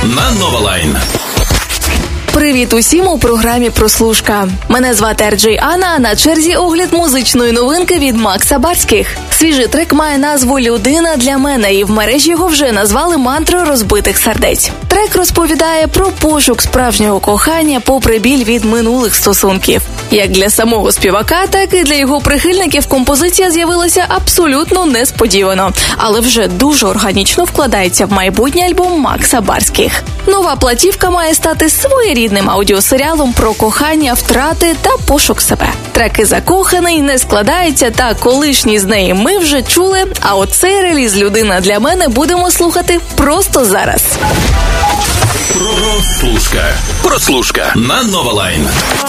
на Новолайн. Привіт усім у програмі «Прослушка». Мене звати Ерджей Анна, а на черзі огляд музичної новинки від Макса Барських. Свіжий трек має назву «Людина для мене» і в мережі його вже назвали «Мантрою розбитих сердець». Трек розповідає про пошук справжнього кохання попри біль від минулих стосунків. Як для самого співака, так і для його прихильників композиція з'явилася абсолютно несподівано, але вже дуже органічно вкладається в майбутній альбом Макса Барських. Нова платівка має стати своєрідним аудіосеріалом про кохання, втрати та пошук себе. Треки «Закоханий», «Не складається» та «Колишній з неї» ми вже чули, а оцей реліз «Людина для мене» будемо слухати просто зараз. Прослушка на Новолайн.